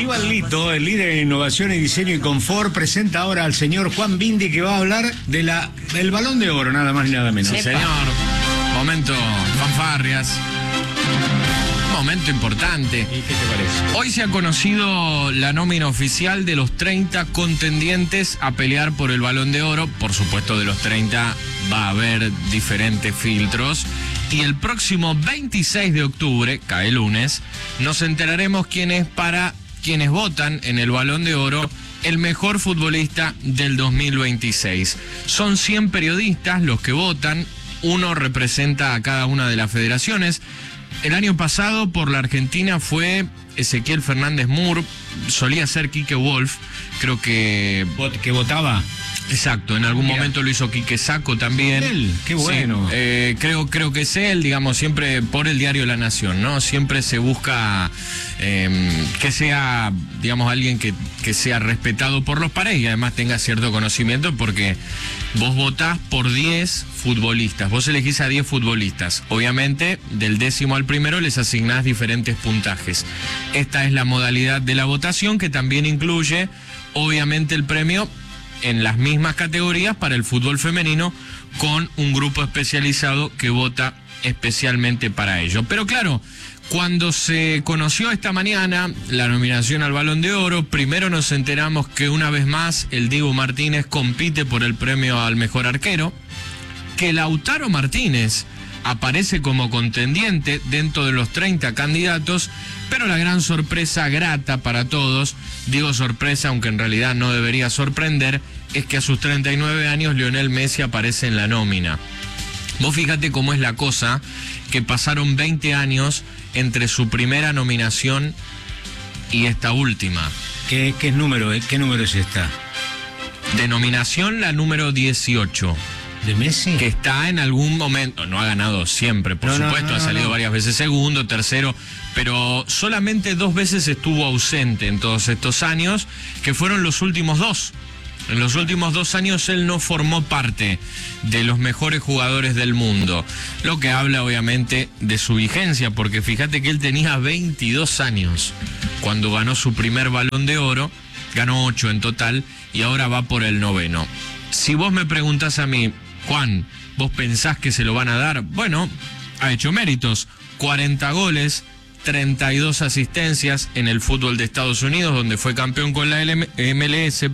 Aníbal Lito, el líder en innovación y diseño y confort, presenta ahora al señor Juan Bindi, que va a hablar del Balón de Oro, nada más ni nada menos. Sí, señor. Momento fanfarrias. Momento importante. ¿Y qué te parece? Hoy se ha conocido la nómina oficial de los 30 contendientes a pelear por el Balón de Oro. Por supuesto, de los 30 va a haber diferentes filtros. Y el próximo 26 de octubre, cae lunes, nos enteraremos quién es, para quienes votan en el Balón de Oro, el mejor futbolista del 2026. Son 100 periodistas los que votan, uno representa a cada una de las federaciones. El año pasado por la Argentina fue Ezequiel Fernández Mur, solía ser Quique Wolf, creo que... ¿Que votaba? Exacto, en algún momento lo hizo Quique Sacco también. Él, qué bueno. Sí, creo que es él, digamos, siempre por el diario La Nación, ¿no? Siempre se busca que sea, digamos, alguien que sea respetado por los pares y además tenga cierto conocimiento, porque vos votás por 10 futbolistas, vos elegís a 10 futbolistas. Obviamente, del 10º al primero les asignás diferentes puntajes. Esta es la modalidad de la votación, que también incluye, obviamente, el premio en las mismas categorías para el fútbol femenino, con un grupo especializado que vota especialmente para ello. Pero claro, cuando se conoció esta mañana la nominación al Balón de Oro, primero nos enteramos que una vez más el Dibu Martínez compite por el premio al mejor arquero, que Lautaro Martínez aparece como contendiente dentro de los 30 candidatos, pero la gran sorpresa grata para todos, digo sorpresa aunque en realidad no debería sorprender, es que a sus 39 años Lionel Messi aparece en la nómina. Vos fíjate cómo es la cosa, que pasaron 20 años entre su primera nominación y esta última. ¿Qué número es esta? De nominación, la número 18. ¿De Messi? Que está en algún momento, no ha ganado siempre, por supuesto, ha salido varias veces segundo, tercero, pero solamente 2 veces estuvo ausente en todos estos años, que fueron los últimos 2. En los últimos 2 años él no formó parte de los mejores jugadores del mundo, lo que habla obviamente de su vigencia, porque fíjate que él tenía 22 años cuando ganó su primer Balón de Oro, ganó 8 en total y ahora va por el 9º. Si vos me preguntás a mí, Juan, ¿vos pensás que se lo van a dar? Bueno, ha hecho méritos, 40 goles, 32 asistencias en el fútbol de Estados Unidos, donde fue campeón con la MLS,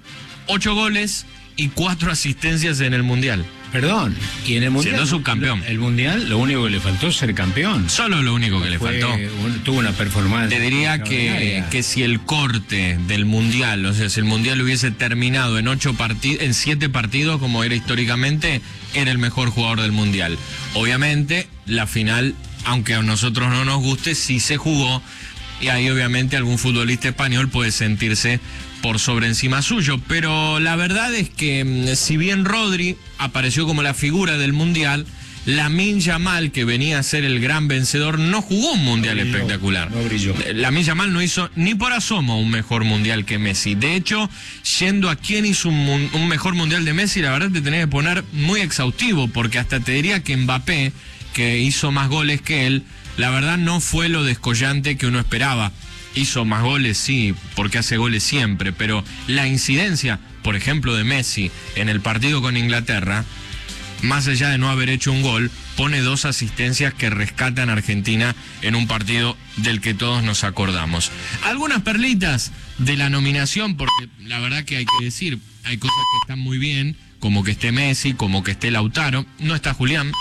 8 goles y 4 asistencias en el Mundial. Perdón, y en el Mundial... Siendo subcampeón. El Mundial, lo único que le faltó es ser campeón. Solo lo único que le faltó. Tuvo una performance. Te diría que si el corte del Mundial, o sea, si el Mundial hubiese terminado en 7 partidos, como era históricamente, era el mejor jugador del Mundial. Obviamente, la final, aunque a nosotros no nos guste, sí se jugó, y ahí obviamente algún futbolista español puede sentirse por sobre encima suyo, pero la verdad es que si bien Rodri apareció como la figura del Mundial, Lamine Yamal, que venía a ser el gran vencedor, no jugó un Mundial espectacular. No brilló. Lamine Yamal no hizo ni por asomo un mejor Mundial que Messi. De hecho, yendo a quién hizo un mejor Mundial de Messi, la verdad te tenés que poner muy exhaustivo, porque hasta te diría que Mbappé, que hizo más goles que él, la verdad no fue lo descollante que uno esperaba. Hizo más goles, sí, porque hace goles siempre, pero la incidencia, por ejemplo, de Messi en el partido con Inglaterra, más allá de no haber hecho un gol, pone 2 asistencias que rescatan a Argentina en un partido del que todos nos acordamos. Algunas perlitas de la nominación, porque la verdad que hay que decir, hay cosas que están muy bien, como que esté Messi, como que esté Lautaro, no está Julián,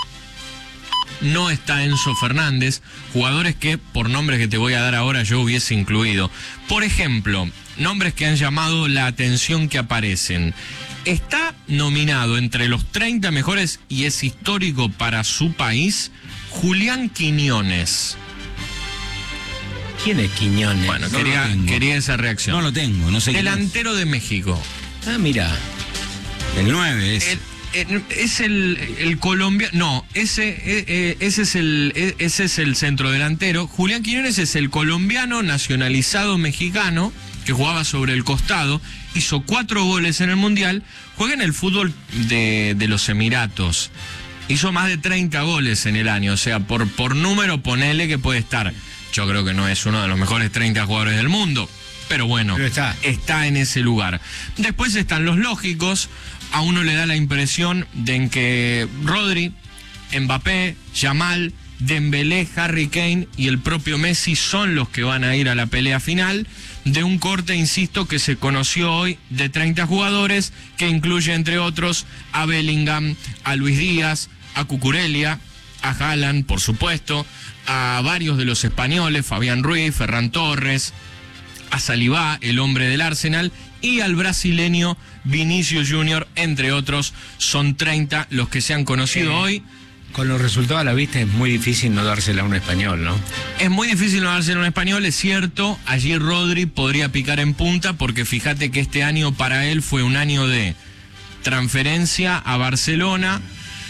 no está Enzo Fernández, jugadores que, por nombres que te voy a dar ahora, yo hubiese incluido. Por ejemplo, nombres que han llamado la atención que aparecen. Está nominado entre los 30 mejores, y es histórico para su país, Quiñones. ¿Quién es Quiñones? Bueno, quería esa reacción. No lo tengo, no sé. Delantero de México. Ah, mira. El 9 es. Es el colombiano, no, ese es el centrodelantero. Julián Quiñones es el colombiano nacionalizado mexicano que jugaba sobre el costado, hizo 4 goles en el Mundial, juega en el fútbol de los Emiratos, hizo más de 30 goles en el año, o sea, por número ponele que puede estar, yo creo que no es uno de los mejores 30 jugadores del mundo, pero bueno, Pero está en ese lugar. Después están los lógicos. A uno le da la impresión de en que Rodri, Mbappé, Yamal, Dembélé, Harry Kane y el propio Messi son los que van a ir a la pelea final, de un corte, insisto, que se conoció hoy de 30 jugadores, que incluye entre otros a Bellingham, a Luis Díaz, a Cucurella, a Haaland, por supuesto, a varios de los españoles, Fabián Ruiz, Ferran Torres, a Saliba, el hombre del Arsenal, y al brasileño Vinicius Junior, entre otros. Son 30 los que se han conocido hoy. Con los resultados a la vista es muy difícil no dársela a un español, ¿no? Es muy difícil no dársela a un español, es cierto. Allí Rodri podría picar en punta, porque fíjate que este año para él fue un año de transferencia a Barcelona,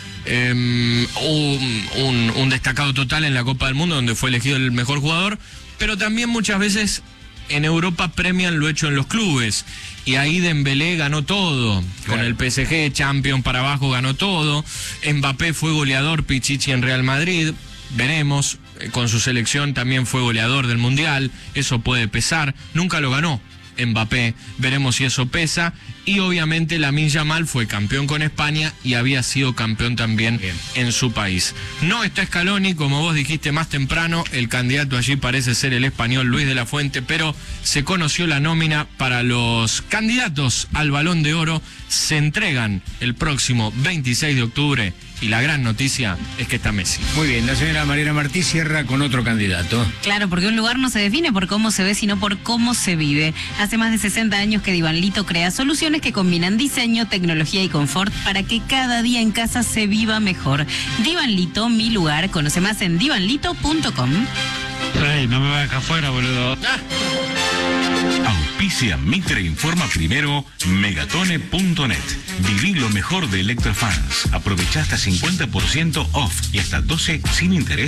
un destacado total en la Copa del Mundo, donde fue elegido el mejor jugador, pero también muchas veces en Europa premian lo hecho en los clubes, y ahí Dembélé ganó todo, claro. Con el PSG, Champions para abajo ganó todo. Mbappé fue goleador Pichichi en Real Madrid, veremos, con su selección también fue goleador del Mundial, eso puede pesar, nunca lo ganó Mbappé, veremos si eso pesa. Y obviamente Lamine Yamal fue campeón con España y había sido campeón también en su país. No está Scaloni, como vos dijiste más temprano, el candidato allí parece ser el español Luis de la Fuente, pero se conoció la nómina para los candidatos al Balón de Oro. Se entregan el próximo 26 de octubre y la gran noticia es que está Messi. Muy bien, la señora Mariana Martí cierra con otro candidato. Claro, porque un lugar no se define por cómo se ve, sino por cómo se vive. Hace más de 60 años que Divan Lito crea soluciones que combinan diseño, tecnología y confort para que cada día en casa se viva mejor. Divan Lito, mi lugar. Conoce más en divanlito.com. Ey, no me vayas acá afuera, boludo. Auspicia Mitre Informa Primero, Megatone.net. Viví lo mejor de Electrofans. Aprovecha hasta 50% off y hasta 12 sin interés